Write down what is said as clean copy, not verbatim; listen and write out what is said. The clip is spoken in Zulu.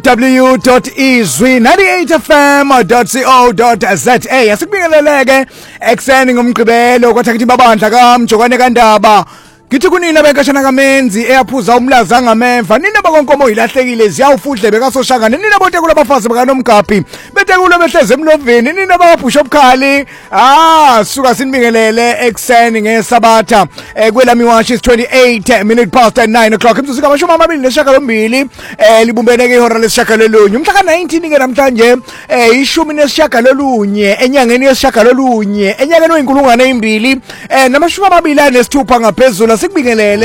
w.izwi98fm.co.za asikubingeleleke ekseni ngomgqibelo kwathi akithi babandla kaMjokwane kaNdaba Kithi kunina benkashana kaMenzi eyaphuza umlaza ngamemva nina bakonkomo ilahlekile ziyawufudle bekasoshangane nina botekula abafazi bakaNomgaphi betekulo behleze emloveni nina bakabhusha obukhali suka sinibingelele ekseni ngesabatha kwelami washi 28 minute past 9 o'clock imzuzu kamashumi amabili nesishiyagalombili libumbeneke ihora lesishiyagalolunye umhla ka-19 ke namhlanje ishumi nesishiyagalolunye enyangeni yesishiyagalolunye enyangeni oyinkulungwane ezimbili namashumi amabili anesithupha ngaphezulu sikubingelele